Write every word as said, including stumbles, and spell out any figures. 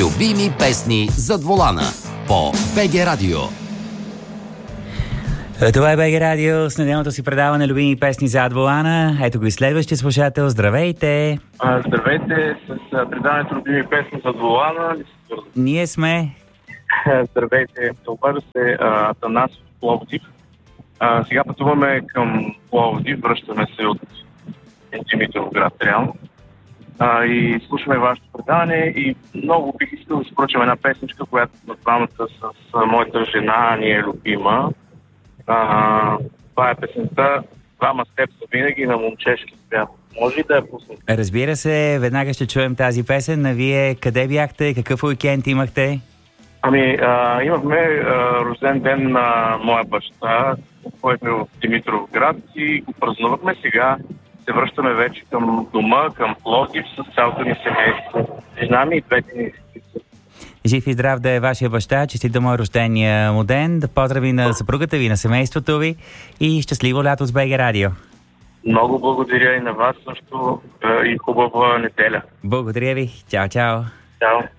Любими песни зад волана по БГ Радио. Това е БГ Радио с неделното си предаване Любими песни зад волана. Ето го и следващия слушател. Здравейте! А, здравейте, с предаването Любими песни зад волана. Ние сме. Здравейте, обажда се Атанас от Пловдив. А, сега пътуваме към Пловдив, връщаме се от Димитровград, реално. А, и слушаме вашето предаване и много бих искал да споръчам една песничка, която на двамата с, с моята жена ни е любима. А, това е песента "Двама с теб са винаги" на Момчешки свят. Може ли да я пуснем? Разбира се, веднага ще чуем тази песен. А вие къде бяхте? Какъв уикенд имахте? Ами, а, имахме а, рожден ден на моя баща, който е в Димитровград и го празнувахме. Сега се връщаме вече към дома, към Пловдив с цялото ни семейство. Жена ми и двете ни. Жив и здрав да е вашия баща, честит да му е рождения му ден, да поздрави на съпругата ви, на семейството ви и щастливо лято с БГ Радио. Много благодаря и на вас също и хубава неделя. Благодаря ви. Чао, чао. Чао.